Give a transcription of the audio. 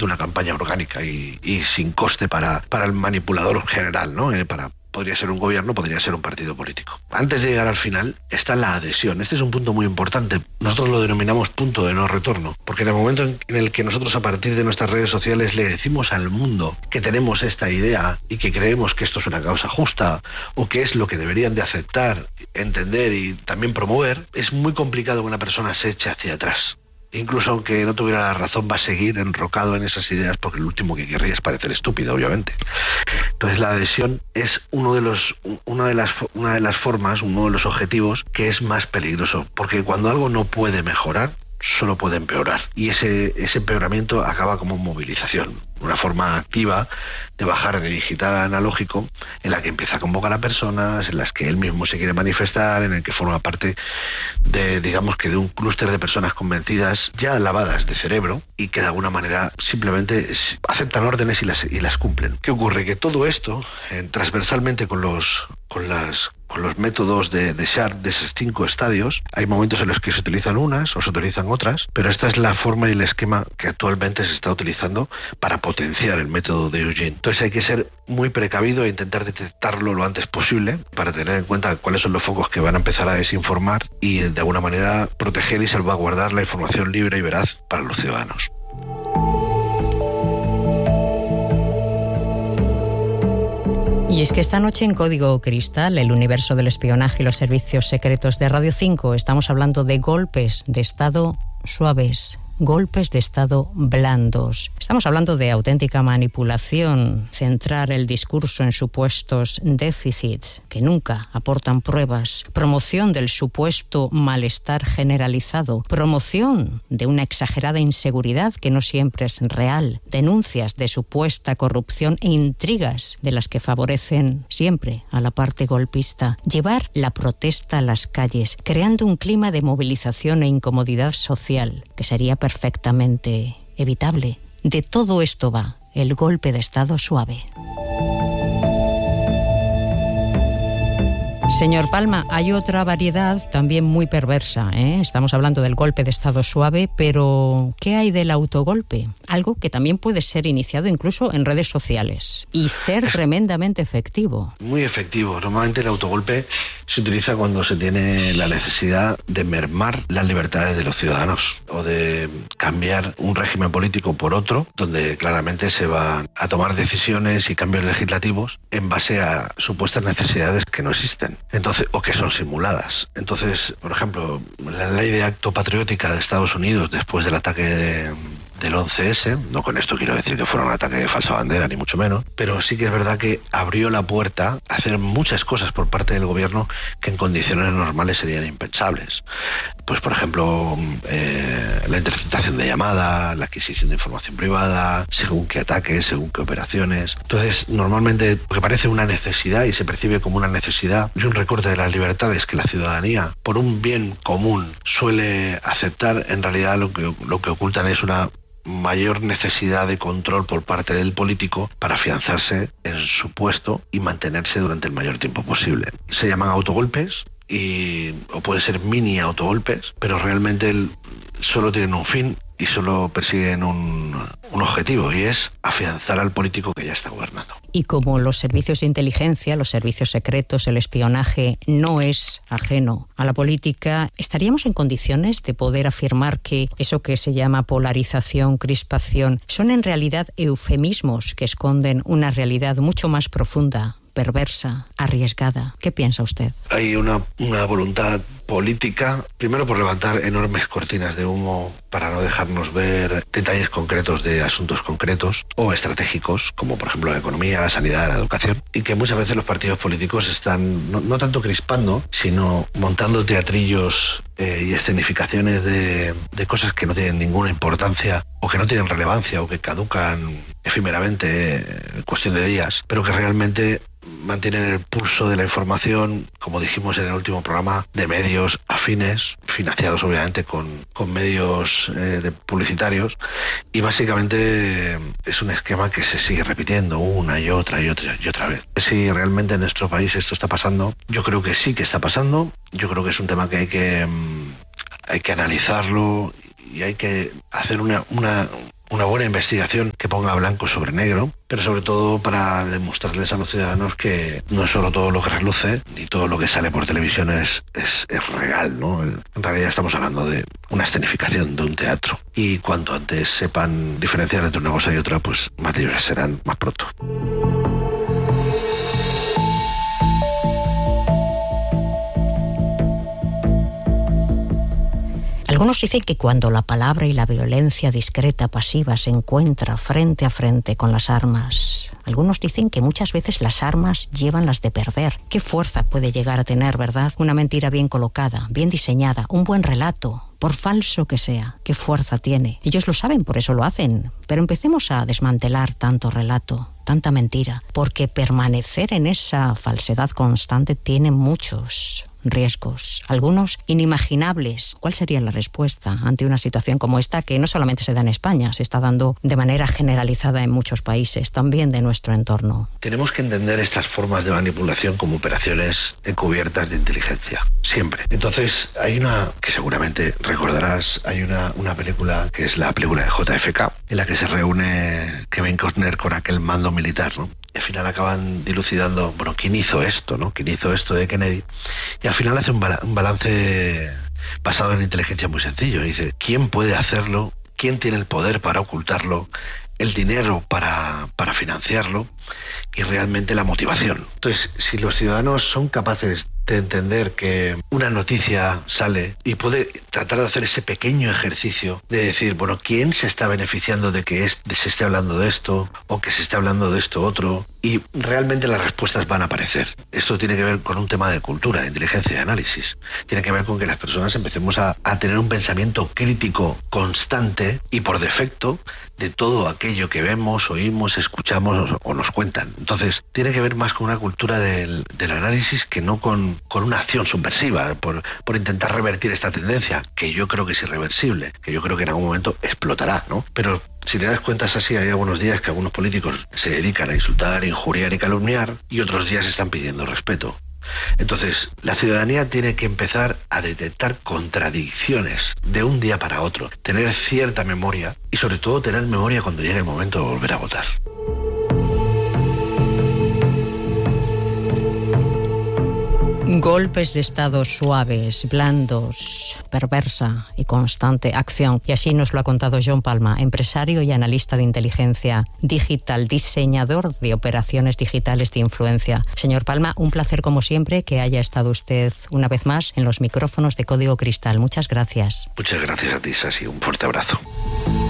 realmente una campaña orgánica y sin coste para el manipulador general, ¿no? Podría ser un gobierno, podría ser un partido político. Antes de llegar al final está la adhesión. Este es un punto muy importante. Nosotros lo denominamos punto de no retorno, porque en el momento en el que nosotros, a partir de nuestras redes sociales, le decimos al mundo que tenemos esta idea y que creemos que esto es una causa justa o que es lo que deberían de aceptar, entender y también promover, es muy complicado que una persona se eche hacia atrás. Incluso aunque no tuviera la razón, va a seguir enrocado en esas ideas, porque lo último que querría es parecer estúpido, obviamente. Entonces la adhesión es una de las formas, uno de los objetivos que es más peligroso, porque cuando algo no puede mejorar, solo puede empeorar, y ese empeoramiento acaba como movilización, una forma activa de bajar de digital a analógico, en la que empieza a convocar a personas, en las que él mismo se quiere manifestar, en el que forma parte de, digamos que de un clúster de personas convencidas, ya lavadas de cerebro, y que de alguna manera simplemente aceptan órdenes y las cumplen. ¿Qué ocurre? Que todo esto, transversalmente con los métodos de Sharp, de esos 5 estadios, hay momentos en los que se utilizan unas o se utilizan otras, pero esta es la forma y el esquema que actualmente se está utilizando para potenciar el método de Eugene. Entonces hay que ser muy precavido e intentar detectarlo lo antes posible para tener en cuenta cuáles son los focos que van a empezar a desinformar y de alguna manera proteger y salvaguardar la información libre y veraz para los ciudadanos. Y es que esta noche en Código Cristal, el universo del espionaje y los servicios secretos de Radio 5, estamos hablando de golpes de Estado suaves, golpes de Estado blandos. Estamos hablando de auténtica manipulación, centrar el discurso en supuestos déficits que nunca aportan pruebas, promoción del supuesto malestar generalizado, promoción de una exagerada inseguridad que no siempre es real, denuncias de supuesta corrupción e intrigas de las que favorecen siempre a la parte golpista, llevar la protesta a las calles, creando un clima de movilización e incomodidad social que sería perfectamente evitable. De todo esto va el golpe de Estado suave. Señor Palma, hay otra variedad también muy perversa, ¿eh? Estamos hablando del golpe de Estado suave, pero ¿qué hay del autogolpe? Algo que también puede ser iniciado incluso en redes sociales y ser tremendamente efectivo. Muy efectivo. Normalmente el autogolpe se utiliza cuando se tiene la necesidad de mermar las libertades de los ciudadanos o de cambiar un régimen político por otro, donde claramente se van a tomar decisiones y cambios legislativos en base a supuestas necesidades que no existen. Entonces, o que son simuladas. Entonces, por ejemplo, la ley de acto patriótica de Estados Unidos después del ataque del 11S, no con esto quiero decir que fuera un ataque de falsa bandera, ni mucho menos, pero sí que es verdad que abrió la puerta a hacer muchas cosas por parte del gobierno que en condiciones normales serían impensables. Pues, por ejemplo, la interceptación de llamadas, la adquisición de información privada, según qué ataques, según qué operaciones. Entonces, normalmente, lo que parece una necesidad y se percibe como una necesidad y un recorte de las libertades que la ciudadanía, por un bien común, suele aceptar, en realidad lo que ocultan es una mayor necesidad de control por parte del político para afianzarse en su puesto y mantenerse durante el mayor tiempo posible. Se llaman autogolpes o pueden ser mini autogolpes, pero realmente solo tienen un fin y solo persiguen un objetivo, y es afianzar al político que ya está gobernando. Y como los servicios de inteligencia, los servicios secretos, el espionaje no es ajeno a la política, ¿estaríamos en condiciones de poder afirmar que eso que se llama polarización, crispación, son en realidad eufemismos que esconden una realidad mucho más profunda, perversa, arriesgada? ¿Qué piensa usted? Hay una voluntad política, primero por levantar enormes cortinas de humo para no dejarnos ver detalles concretos de asuntos concretos o estratégicos, como por ejemplo la economía, la sanidad, la educación, y que muchas veces los partidos políticos están no tanto crispando, sino montando teatrillos y escenificaciones de cosas que no tienen ninguna importancia o que no tienen relevancia o que caducan efímeramente en cuestión de días, pero que realmente mantienen el pulso de la información, como dijimos en el último programa, de medios afines, financiados obviamente con medios publicitarios, y básicamente es un esquema que se sigue repitiendo una y otra vez. Si realmente en nuestro país esto está pasando, yo creo que sí que está pasando. Yo creo que es un tema que hay que analizarlo y hay que hacer un una buena investigación que ponga blanco sobre negro, pero sobre todo para demostrarles a los ciudadanos que no es solo todo lo que reluce, ni todo lo que sale por televisión es real, ¿no? En realidad estamos hablando de una escenificación, de un teatro. Y cuanto antes sepan diferenciar entre una cosa y otra, pues más libres serán más pronto. Algunos dicen que cuando la palabra y la violencia discreta pasiva se encuentra frente a frente con las armas, algunos dicen que muchas veces las armas llevan las de perder. ¿Qué fuerza puede llegar a tener, verdad? Una mentira bien colocada, bien diseñada, un buen relato, por falso que sea, ¿qué fuerza tiene? Ellos lo saben, por eso lo hacen. Pero empecemos a desmantelar tanto relato, tanta mentira, porque permanecer en esa falsedad constante tiene muchos riesgos, algunos inimaginables. ¿Cuál sería la respuesta ante una situación como esta, que no solamente se da en España, se está dando de manera generalizada en muchos países, también de nuestro entorno? Tenemos que entender estas formas de manipulación como operaciones encubiertas de inteligencia, siempre. Entonces, hay una, que seguramente recordarás, hay una película que es la película de JFK, en la que se reúne Kevin Costner con aquel mando militar, ¿no? Y al final acaban dilucidando, bueno, ¿quién hizo esto, no? ¿Quién hizo esto de Kennedy? Y al final hace un balance basado en inteligencia muy sencillo. Dice, ¿quién puede hacerlo? ¿Quién tiene el poder para ocultarlo? El dinero para financiarlo y realmente la motivación. Entonces, si los ciudadanos son capaces de entender que una noticia sale y puede tratar de hacer ese pequeño ejercicio de decir, bueno, ¿quién se está beneficiando de que se esté hablando de esto o que se esté hablando de esto otro? Y realmente las respuestas van a aparecer. Esto tiene que ver con un tema de cultura, de inteligencia, de análisis. Tiene que ver con que las personas empecemos a tener un pensamiento crítico constante y por defecto de todo aquello que vemos, oímos, escuchamos o nos cuentan. Entonces, tiene que ver más con una cultura del análisis que no con una acción subversiva, por intentar revertir esta tendencia, que yo creo que es irreversible, que yo creo que en algún momento explotará, ¿no? Pero si te das cuenta es así, hay algunos días que algunos políticos se dedican a insultar, injuriar y calumniar, y otros días están pidiendo respeto. Entonces, la ciudadanía tiene que empezar a detectar contradicciones de un día para otro, tener cierta memoria y sobre todo tener memoria cuando llegue el momento de volver a votar. Golpes de Estado suaves, blandos, perversa y constante acción. Y así nos lo ha contado John Palma, empresario y analista de inteligencia digital, diseñador de operaciones digitales de influencia. Señor Palma, un placer como siempre que haya estado usted una vez más en los micrófonos de Código Cristal. Muchas gracias. Muchas gracias a ti, Sasi. Un fuerte abrazo.